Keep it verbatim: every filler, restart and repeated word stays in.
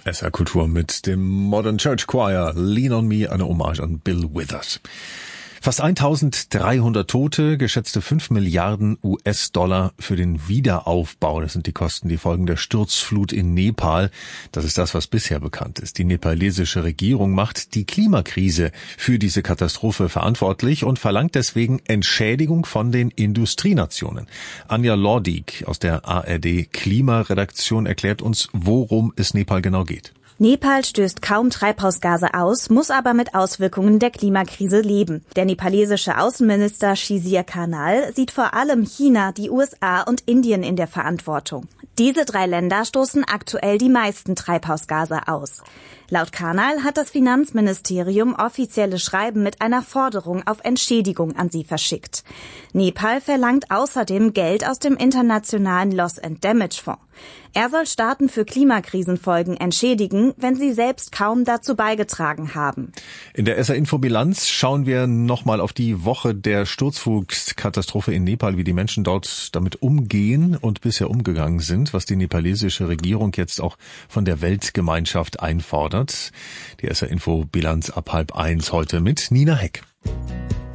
S R Kultur mit dem Modern Church Choir Lean on Me, eine Hommage an Bill Withers. Fast eintausenddreihundert Tote, geschätzte fünf Milliarden U S-Dollar für den Wiederaufbau. Das sind die Kosten, die Folgen der Sturzflut in Nepal. Das ist das, was bisher bekannt ist. Die nepalesische Regierung macht die Klimakrise für diese Katastrophe verantwortlich und verlangt deswegen Entschädigung von den Industrienationen. Anja Lordig aus der A R D Klimaredaktion erklärt uns, worum es Nepal genau geht. Nepal stößt kaum Treibhausgase aus, muss aber mit Auswirkungen der Klimakrise leben. Der nepalesische Außenminister Shizir Khanal sieht vor allem China, die U S A und Indien in der Verantwortung. Diese drei Länder stoßen aktuell die meisten Treibhausgase aus. Laut Khanal hat das Finanzministerium offizielle Schreiben mit einer Forderung auf Entschädigung an sie verschickt. Nepal verlangt außerdem Geld aus dem internationalen Loss and Damage Fonds. Er soll Staaten für Klimakrisenfolgen entschädigen, wenn sie selbst kaum dazu beigetragen haben. In der S R-Info-Bilanz schauen wir nochmal auf die Woche der Sturzflutkatastrophe in Nepal, wie die Menschen dort damit umgehen und bisher umgegangen sind, was die nepalesische Regierung jetzt auch von der Weltgemeinschaft einfordert. Die S R-Info-Bilanz ab halb eins heute mit Nina Heck.